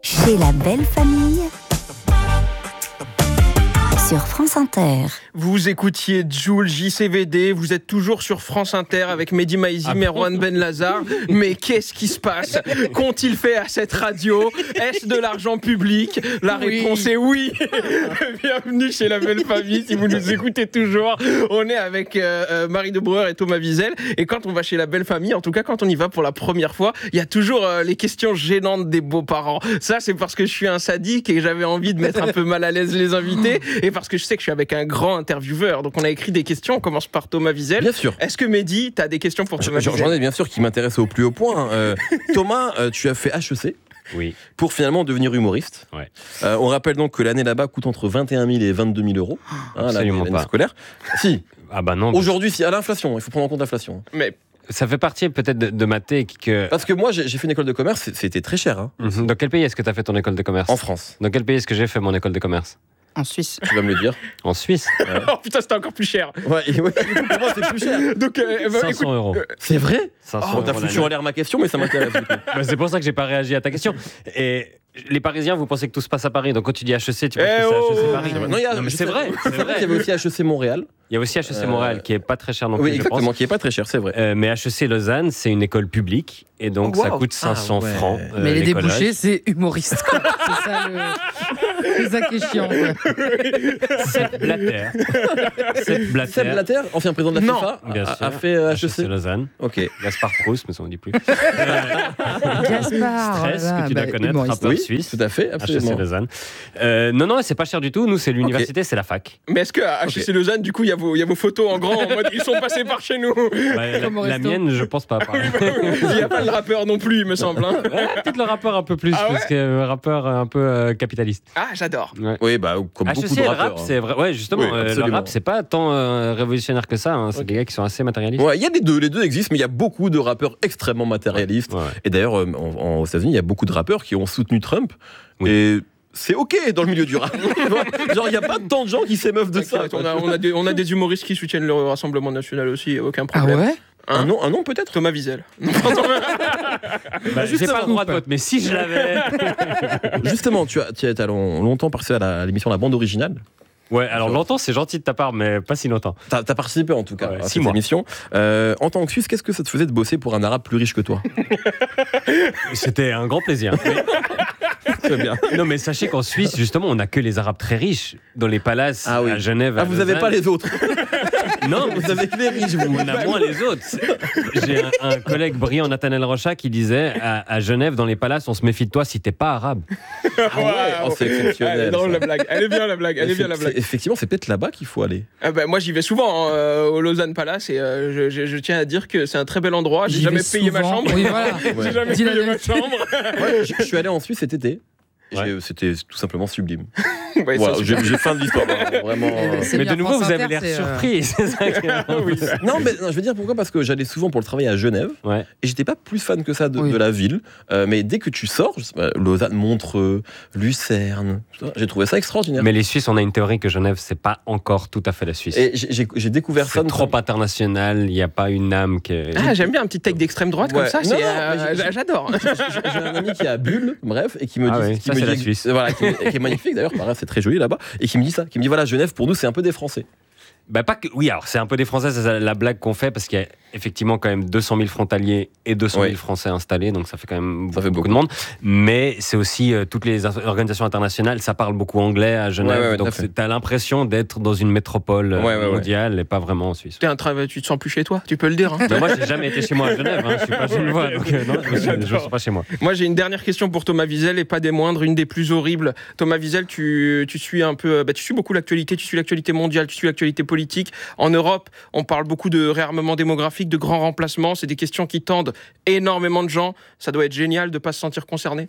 Chez la belle famille sur France Inter. Vous écoutiez Jul, JCVD, vous êtes toujours sur France Inter avec Mehdi Maizi, Merwan Ben Lazar. Mais qu'est-ce qui se passe? Qu'ont-ils fait à cette radio? Est-ce de l'argent public? La réponse est oui. Bienvenue chez la belle famille, si vous nous écoutez toujours. On est avec Marie de Breuer et Thomas Wiesel. Et quand on va chez la belle famille, en tout cas quand on y va pour la première fois, il y a toujours les questions gênantes des beaux-parents. Ça, c'est parce que je suis un sadique et j'avais envie de mettre un peu mal à l'aise les invités. Et parce que je sais que je suis avec un grand intervieweur. Donc on a écrit des questions. On commence par Thomas Wiesel. Bien sûr. Est-ce que Mehdi, tu as des questions pour Thomas Wiesel? J'en ai bien sûr qui m'intéressent au plus haut point. Thomas, tu as fait HEC. Oui. Pour finalement devenir humoriste. Ouais. On rappelle donc que l'année là-bas coûte entre 21 000 et 22 000 euros. Absolument l'année pas. Scolaire. Si. Ah bah non. Aujourd'hui, si à l'inflation, il faut prendre en compte l'inflation. Mais ça fait partie peut-être de ma take que... Parce que moi, j'ai fait une école de commerce, c'était très cher. Hein. Dans quel pays est-ce que tu as fait ton école de commerce? En France. Dans quel pays est-ce que j'ai fait mon école de commerce? En Suisse. Tu vas me le dire. En Suisse. oh putain, c'était encore plus cher. Ouais, du coup, pour moi, c'est plus cher. Donc, 500 euros. C'est vrai? 500 T'as euros foutu en l'air ma question, mais ça m'intéresse. Bah, c'est pour ça que j'ai pas réagi à ta question. Et les Parisiens, vous pensez que tout se passe à Paris. Donc quand tu dis HEC, tu penses que c'est HEC Paris. Non, mais c'est vrai. Il y avait aussi HEC Montréal. Il y a aussi HEC Montréal qui est pas très cher non plus. Oui, je exactement, pense. qui est pas très cher, c'est vrai. Mais HEC Lausanne, c'est une école publique et donc ça coûte 500 francs. Mais les l'écolage. débouchés, c'est humoriste. Quoi. C'est ça qui est chiant. Sepp Blatter. Sepp Blatter, ancien président de la FIFA, Bien sûr. a fait HEC HEC. Lausanne. Ok. Gaspard Proust, mais ça on dit plus. Gaspard. Stress, que tu dois connaître, humoriste. rappeur Oui, suisse. tout à fait, absolument. HEC Lausanne. Non, c'est pas cher du tout. Nous, c'est l'université, c'est la fac. Mais est-ce qu'à HEC Lausanne, du coup, il y a vos photos en grand en mode ils sont passés par chez nous? Comme au La resto. mienne, je pense pas. Il n'y a pas le rappeur non plus, il me semble. Hein. Ouais, peut-être le rappeur un peu plus, Ah ouais parce que rappeur un peu capitaliste. Ah, j'adore. Ouais. Oui, bah, comme beaucoup HEC de et le rappeurs. rap, c'est vrai. Ouais, justement, Oui, le absolument. rap, c'est pas tant révolutionnaire que ça. Hein. C'est des gars qui sont assez matérialistes. Ouais, il y a les deux existent, mais il y a beaucoup de rappeurs extrêmement matérialistes. Ouais. Et d'ailleurs, aux États-Unis, il y a beaucoup de rappeurs qui ont soutenu Trump. Oui. Et c'est ok dans le milieu du rap. Genre, il n'y a pas tant de gens qui s'émeuvent de ça. T'inquiète, on a des humoristes qui soutiennent le Rassemblement National aussi, aucun Ah problème. ouais? Un nom peut-être. Thomas Wiesel. Bah, j'ai pas le droit de vote, mais si je l'avais. Justement, tu as longtemps passé à l'émission La Bande Originale. Ouais, alors longtemps, c'est gentil de ta part, mais pas si longtemps. T'as participé en tout cas Ouais, à 6 cette mois. émission. En tant que Suisse, qu'est-ce que ça te faisait de bosser pour un arabe plus riche que toi? C'était un grand plaisir. Très bien. Non, mais sachez qu'en Suisse, justement, on n'a que les Arabes très riches dans les palaces Ah oui. à Genève. à Vous n'avez Lausanne. pas les autres. Non, Vous avez que les riches, vous. On a moins les autres. J'ai un collègue brillant, Nathanaël Rocha, qui disait à Genève, dans les palaces, on se méfie de toi si t'es pas arabe. Ah ouais, oh, c'est exceptionnel. Elle est drôle ça. la blague. Elle est bien la blague. Elle est bien la blague. Effectivement, c'est peut-être là-bas qu'il faut aller. Ah bah, moi j'y vais souvent au Lausanne Palace et je tiens à dire que c'est un très bel endroit. J'ai J'y jamais vais payé ma souvent. chambre. Oui, voilà. Ouais. J'ai jamais Dis la payé ma vérité. chambre. Ouais, je suis allé en Suisse cet été. Ouais. C'était tout simplement sublime. Ouais, Voilà, ça, j'ai fin de l'histoire. Vraiment. C'est Mais bien, de nouveau, France vous avez Inter, l'air c'est, surpris. C'est ça qui est- oui. Non, mais non, je veux dire pourquoi? Parce que j'allais souvent pour le travail à Genève. Ouais. Et j'étais pas plus fan que ça Oui. de la ville. Mais dès que tu sors, je sais pas, Lausanne, Montreux, Lucerne, j'ai trouvé ça extraordinaire. Mais les Suisses, on a une théorie que Genève, c'est pas encore tout à fait la Suisse. Et j'ai découvert ça. C'est trop international, il n'y a pas une âme qui Ah, j'aime bien un petit take d'extrême droite Ouais. comme ça. Non, c'est, non, mais j'adore. J'ai un ami qui est à Bulle, bref, et qui me Ah dit, ouais, qui ça, me c'est dit- la Suisse. voilà, qui est magnifique d'ailleurs, pareil, c'est très joli là-bas, et qui me dit ça, qui me dit voilà, Genève pour nous c'est un peu des Français. Bah pas que, oui, alors c'est un peu des Français, c'est la blague qu'on fait parce qu'il y a effectivement quand même 200 000 frontaliers et 200 000 Ouais. Français installés, donc ça fait quand même Ça fait beaucoup de monde. Mais c'est aussi toutes les organisations internationales, ça parle beaucoup anglais à Genève, Ouais, tout à donc fait. t'as l'impression d'être dans une métropole Ouais, mondiale et pas vraiment en Suisse. Tu te sens plus chez toi, tu peux le dire. Hein. Bah, moi, j'ai jamais été chez moi à Genève, hein, je suis pas genevois, donc non, je suis pas chez moi. Moi, j'ai une dernière question pour Thomas Wiesel et pas des moindres, une des plus horribles. Thomas Wiesel, tu suis un peu, tu suis beaucoup l'actualité, tu suis l'actualité mondiale, tu suis l'actualité politique. En Europe, on parle beaucoup de réarmement démographique, de grands remplacements. C'est des questions qui tendent énormément de gens. Ça doit être génial de pas se sentir concerné.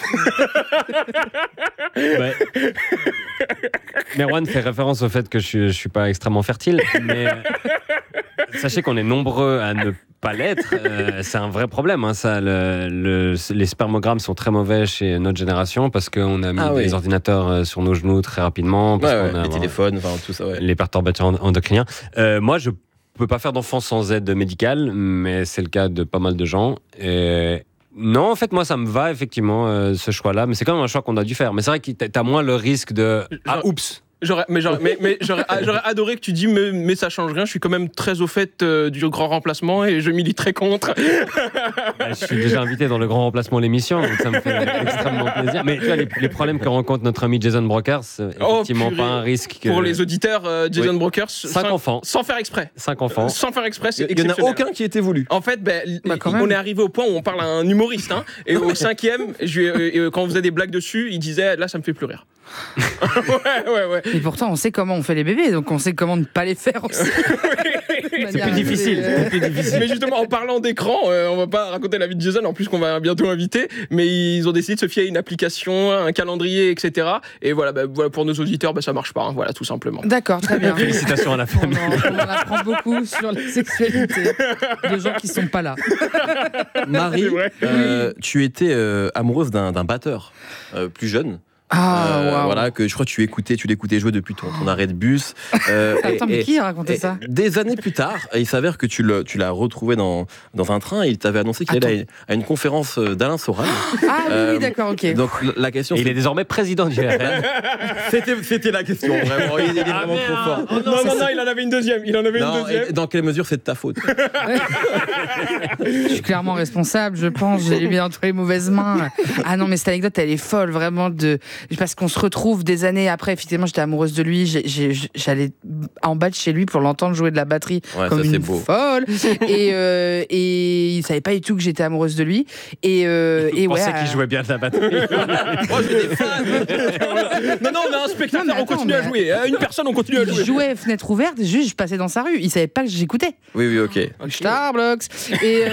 Ouais. Merwan fait référence au fait que je suis pas extrêmement fertile, mais sachez qu'on est nombreux à ne pas l'être. C'est un vrai problème. Hein, ça, les spermogrammes sont très mauvais chez notre génération parce qu'on a mis des ordinateurs sur nos genoux très rapidement. Parce qu'on a les téléphones, enfin tout ça. Ouais. Les perturbateurs endocriniens. Moi, je peux pas faire d'enfant sans aide médicale, mais c'est le cas de pas mal de gens. Non, en fait, moi, ça me va, effectivement, ce choix-là. Mais c'est quand même un choix qu'on a dû faire. Mais c'est vrai que t'as moins le risque de... Ah, oups. J'aurais adoré que tu dis mais ça change rien, je suis quand même très au fait du grand remplacement et je militerai contre. Je suis déjà invité dans le grand remplacement de l'émission, donc ça me fait extrêmement plaisir. Mais tu vois, les problèmes que rencontre notre ami Jason Brokers, effectivement pas un risque. Pour les auditeurs, Jason Brokers, 5 enfants. Sans faire exprès. 5 enfants. Sans faire exprès, c'est Il n'y en a exceptionnel. aucun qui était voulu. En fait, on est arrivé au point où on parle à un humoriste, hein, et au 5e, quand on faisait des blagues dessus, il disait là ça me fait plus rire. ouais. Et pourtant, on sait comment on fait les bébés, donc on sait comment ne pas les faire aussi. C'est plus difficile. Mais justement, en parlant d'écran, on va pas raconter la vie de Jason, en plus qu'on va bientôt inviter, mais ils ont décidé de se fier à une application, un calendrier, etc. Et voilà, pour nos auditeurs, ça marche pas, hein, voilà, tout simplement. D'accord, très bien. Félicitations à la famille. On en apprend beaucoup sur la sexualité de gens qui sont pas là. Marie, tu étais amoureuse d'un batteur plus jeune. Wow. Voilà, que je crois que tu l'écoutais jouer depuis ton arrêt de bus. Attends, mais qui a raconté ça? Des années plus tard, il s'avère que tu l'as retrouvé dans un train et il t'avait annoncé qu'il allait à une conférence d'Alain Soral. Oui, d'accord, ok. Donc la question, il est désormais président du RN. C'était la question, vraiment. Il est vraiment trop fort. Non, il en avait une deuxième. Et dans quelle mesure c'est de ta faute? Je suis clairement responsable, je pense. J'ai mis entre les mauvaises mains. Ah non, mais cette anecdote, elle est folle, vraiment. Parce qu'on se retrouve des années après. Effectivement, j'étais amoureuse de lui. J'allais en bas de chez lui pour l'entendre jouer de la batterie comme une folle. Et il savait pas du tout que j'étais amoureuse de lui. Il pensait qu'il jouait bien de la batterie. Moi, j'ai des fans. Non, on a un spectateur, on continue à jouer. Une personne, on continue à jouer. Il jouait fenêtre ouverte, juste je passais dans sa rue. Il savait pas que j'écoutais. Oui, ok. Starbucks. Et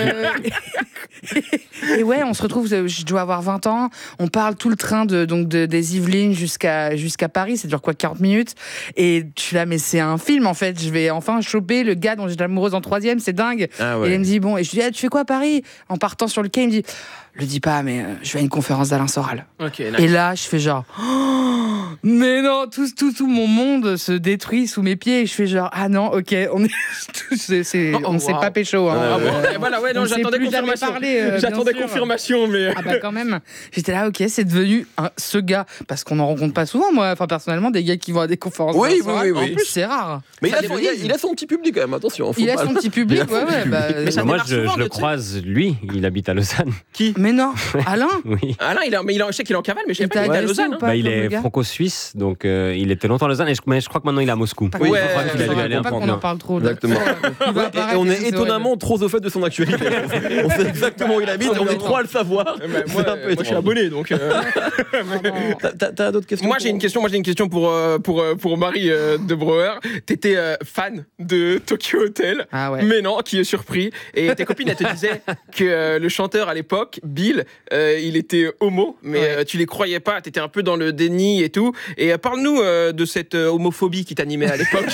ouais, on se retrouve, je dois avoir 20 ans. On parle tout le train des Yvelines jusqu'à Paris. Ça dure quoi, 40 minutes? Et je suis là, mais c'est un film en fait. Je vais enfin choper le gars dont j'étais amoureuse en 3e, c'est dingue. Ah ouais. Et il me dit bon, et je lui dis tu fais quoi à Paris? En partant sur le quai, il me dit le dis pas, mais je vais à une conférence d'Alain Soral. Okay, nice. Et là, je fais genre mais non, tout mon monde se détruit sous mes pieds. Et je fais genre ah non, ok, on ne s'est pas pécho. Hein. Non, j'attendais confirmation. J'attendais confirmation, mais ah bah quand même. J'étais là, ok, c'est devenu ce gars parce qu'on en rencontre pas souvent, moi. Enfin personnellement, des gars qui vont à des conférences. Oui. En plus, c'est rare. Mais il a son petit public quand même. Attention. Il a son petit public, ouais. Mais moi, je le croise, lui. Il habite à Lausanne. Qui? Mais non, Alain. Oui. Alain, je sais qu'il est en cavale, mais je sais pas qu'il est à Lausanne. Il est franco-suisse, donc il était longtemps à Lausanne, mais je crois que maintenant il est à Moscou. Je crois qu'on en parle trop. Exactement. Et on est étonnamment trop au fait de son actualité. On sait exactement où il habite, on est trop à le savoir. Moi, je suis abonné, donc. T'as d'autres questions? Moi, j'ai une question pour Marie de Brouwer. T'étais fan de Tokyo Hotel, mais non, qui est surpris. Et tes copines, elles te disaient que le chanteur à l'époque, Bill, il était homo, mais tu les croyais pas. T'étais un peu dans le déni et tout. Et parle-nous de cette homophobie qui t'animait à l'époque.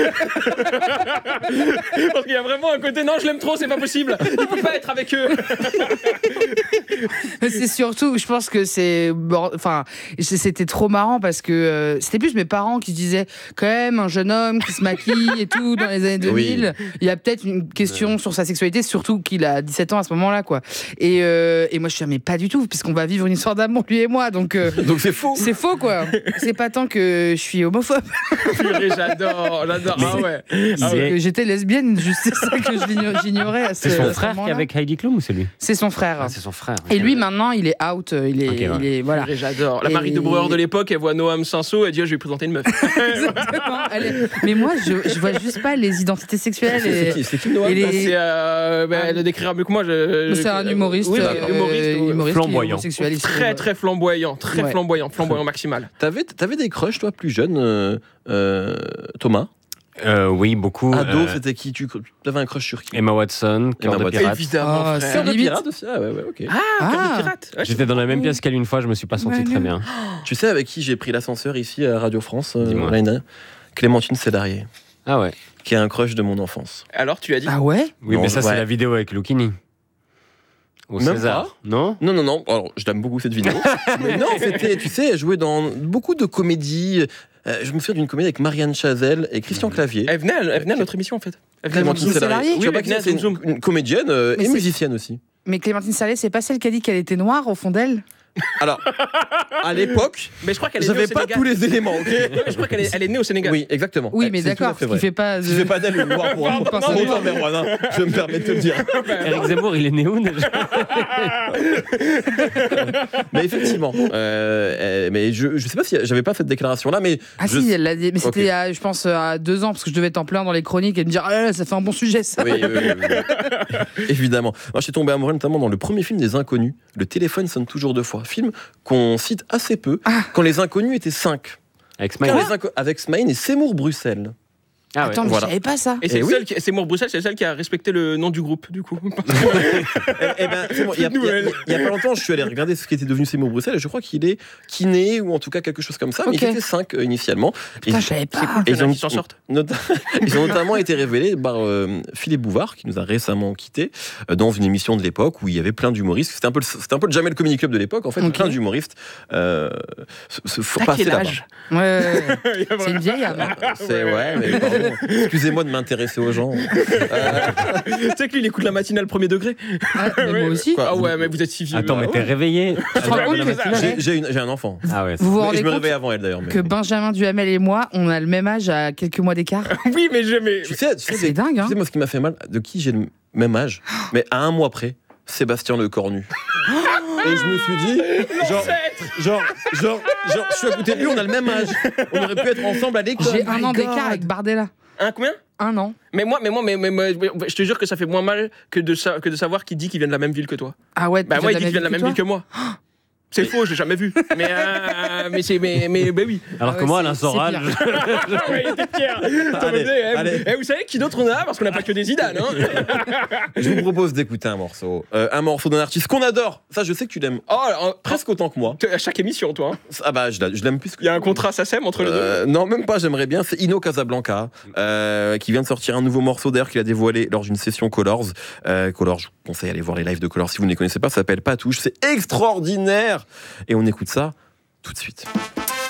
Parce qu'il y a vraiment un côté, non, je l'aime trop, c'est pas possible. Il peut pas être avec eux. C'est surtout, je pense que c'était trop marrant parce que c'était plus mes parents qui se disaient quand même un jeune homme qui se maquille et tout dans les années 2000. Il y a peut-être une question sur sa sexualité, surtout qu'il a 17 ans à ce moment-là, quoi. Et moi, je suis mais pas du tout, puisqu'on va vivre une histoire d'amour, lui et moi. Donc c'est faux. C'est faux, quoi. C'est pas tant que je suis homophobe. Purée, j'adore. Ah ouais. Que j'étais lesbienne, juste c'est ça que j'ignorais. C'est son frère qui est avec Heidi Klum ou c'est lui? C'est son frère. Ah, c'est son frère. Et lui, maintenant, il est out. Il est voilà. Purée, j'adore. La Marie de Brouwer de l'époque, elle voit Noam Cinceau, elle dit je vais lui présenter une meuf. Exactement. Mais moi, je vois juste pas les identités sexuelles. C'est qui Noam? Elle le décrira mieux que moi. C'est un humoriste. Oui, humoriste flamboyant. Très flamboyant. Flamboyant maximal. T'avais des crushs, toi, plus jeune, Thomas? Oui, beaucoup. Ado, c'était qui? Tu avais un crush sur qui? Emma Watson, Cœur de pirate. Évidemment, Cœur de pirate aussi. Ah ouais, ok. Cœur de pirate. J'étais dans la même pièce qu'elle une fois, je me suis pas senti très bien. Tu sais avec qui j'ai pris l'ascenseur ici à Radio France, Dis-moi. Raina? Clémentine Célarié. Ah ouais. Qui est un crush de mon enfance. Alors, tu lui as dit? Ah ouais? Oui, Non, mais ça, ouais. c'est la vidéo avec Lucchini. Au Même César. pas. Non? Non. Alors, je l'aime beaucoup cette vidéo. Mais non, c'était, tu sais, elle jouait dans beaucoup de comédies. Je me souviens d'une comédie avec Marianne Chazelle et Christian Clavier. Elle venait à notre émission, en fait. Clémentine Célarié. Oui, Tu vois pas elle venait que c'est à Zoom. une comédienne et c'est- musicienne aussi. Mais Clémentine Sarlet, c'est pas celle qui a dit qu'elle était noire au fond d'elle? Alors, à l'époque, Mais je crois qu'elle est née au j'avais pas Sénégal. tous les éléments, ok? Je crois qu'elle est née au Sénégal. Oui, exactement. Oui, mais C'est tout à d'accord, fait ce qui vrai. fait pas. Ce qui fait pas d'elle une noire pour Pardon, autant, non, Merwan, hein. Je me permets de te le dire. Eric Zemmour, il est né où déjà? Mais effectivement, mais je sais pas si j'avais pas cette déclaration-là, mais Ah je- si, elle l'a dit. Mais c'était, Ok. je pense, à 2 ans, parce que je devais être en plein dans les chroniques et me dire, ah là là, ça fait un bon sujet, ça. Oui, évidemment. Moi, je suis tombé amoureux notamment dans le premier film des Inconnus. Le téléphone sonne toujours 2 fois. Film qu'on cite assez peu. Quand les Inconnus étaient 5. Avec Smile. Avec Smaïn et Seymour Bruxelles. Ah ouais. Attends, mais voilà. je savais pas ça. Et c'est oui. Seymour Bruxelles, c'est celle qui a respecté le nom du groupe, du coup. Eh ben, c'est bon, il y a pas longtemps, je suis allé regarder ce qui était devenu Seymour Bruxelles et je crois qu'il est kiné ou en tout cas quelque chose comme ça. Mais Ok. ils étaient 5 initialement. Putain, Et- je savais pas. Et Il y en a qui s'en sortent. Ils ont notamment été révélés par Philippe Bouvard, qui nous a récemment quittés, dans une émission de l'époque où il y avait plein d'humoristes. C'était un peu le Jamel Comedy Club de l'époque, en fait, Ok. plein d'humoristes se T'as passaient quel là-bas. âge? Ouais. C'est une vieille âme. hein. C'est ouais, mais pardon. Excusez-moi de m'intéresser aux gens. Tu sais que lui, il écoute la matinale premier degré. Ah, mais moi aussi. Quoi, Ah ouais, mais vous êtes si vieux. Attends, mais Ah t'es ouais. réveillé? te rends compte que- J'ai un enfant. Ah ouais. Vous vous Mais rendez je me compte réveille avant elle d'ailleurs. mais- que Benjamin Duhamel et moi, on a le même âge à quelques mois d'écart? Oui, mais jamais. Tu sais, C'est dingue, hein. tu sais, moi, ce qui m'a fait mal, de qui j'ai le même âge, mais à un mois près, Sébastien Lecornu. Et je me suis dit, genre, je suis à côté de lui, on a le même âge. On aurait pu être ensemble à l'école. J'ai un an d'écart avec Bardella. Combien? 1 an. Mais moi, je te jure que ça fait moins mal que de savoir qu'il dit qu'il vient de la même ville que toi. Ah ouais, Bah moi, il dit qu'il vient de la même ville que toi. moi. C'est faux, je l'ai jamais vu. Mais oui. Alors Ah que ouais, moi, c'est- Alain c'est Soral, pire. Ouais, il était fier. Allez. Vous savez qui d'autre on a? Parce qu'on n'a pas que des Zidane. Hein. Je vous propose d'écouter un morceau d'un artiste qu'on adore. Ça, je sais que tu l'aimes presque autant que moi. À chaque émission, toi. Hein. Ah bah, je l'aime plus que Il y a un contrat SACEM entre les deux. Non, même pas, j'aimerais bien. C'est Ino Casablanca, qui vient de sortir un nouveau morceau d'ailleurs qu'il a dévoilé lors d'une session Colors. Colors, je vous conseille d'aller voir les lives de Colors si vous ne les connaissez pas. Ça s'appelle Patouche. C'est extraordinaire. Et on écoute ça tout de suite.